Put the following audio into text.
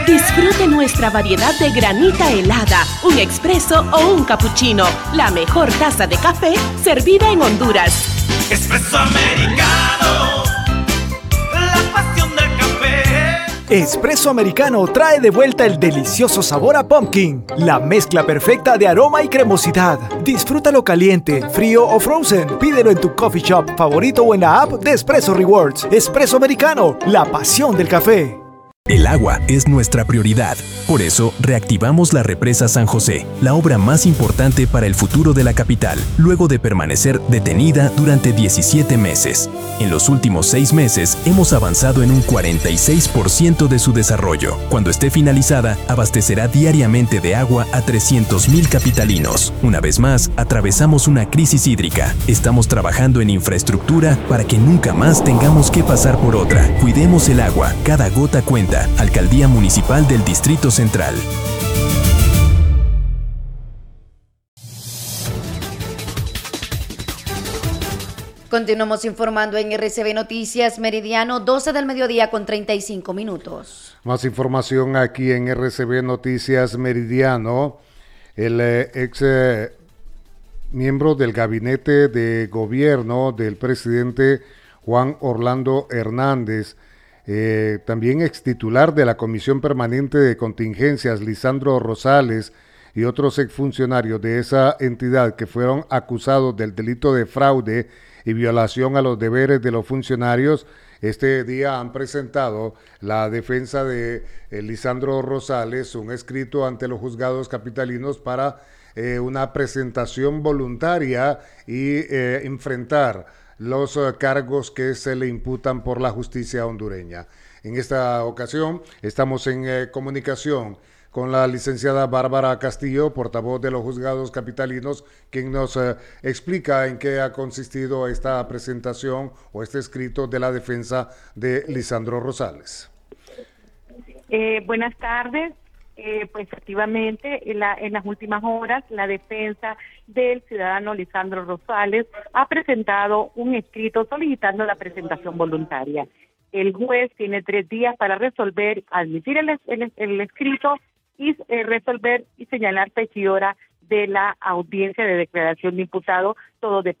Disfrute nuestra variedad de granita helada, un expreso o un cappuccino. La mejor taza de café servida en Honduras. Espresso americano, la pasión del café. Espresso Americano trae de vuelta el delicioso sabor a pumpkin, la mezcla perfecta de aroma y cremosidad. Disfrútalo caliente, frío o frozen. Pídelo en tu coffee shop favorito o en la app de Espresso Rewards. Espresso Americano, la pasión del café. El agua es nuestra prioridad. Por eso, reactivamos la represa San José, la obra más importante para el futuro de la capital, luego de permanecer detenida durante 17 meses. En los últimos 6 meses, hemos avanzado en un 46% de su desarrollo. Cuando esté finalizada, abastecerá diariamente de agua a 300,000 capitalinos. Una vez más, atravesamos una crisis hídrica. Estamos trabajando en infraestructura para que nunca más tengamos que pasar por otra. Cuidemos el agua, cada gota cuenta. Alcaldía Municipal del Distrito Central. Continuamos informando en RCB Noticias Meridiano, 12 del mediodía con 35 minutos. Más información aquí en RCB Noticias Meridiano. El ex miembro del gabinete de gobierno del presidente Juan Orlando Hernández, también ex titular de la Comisión Permanente de Contingencias, Lisandro Rosales, y otros exfuncionarios de esa entidad que fueron acusados del delito de fraude y violación a los deberes de los funcionarios, este día han presentado la defensa de Lisandro Rosales un escrito ante los juzgados capitalinos para una presentación voluntaria y enfrentar los cargos que se le imputan por la justicia hondureña. En esta ocasión estamos en comunicación con la licenciada Bárbara Castillo, portavoz de los juzgados capitalinos, quien nos explica en qué ha consistido esta presentación o este escrito de la defensa de Lisandro Rosales. Buenas tardes. Pues efectivamente, en las últimas horas, la defensa del ciudadano Lisandro Rosales ha presentado un escrito solicitando la presentación voluntaria. El juez tiene 3 días para resolver, admitir el escrito y resolver y señalar fecha y hora de la audiencia de declaración de imputado, todo depende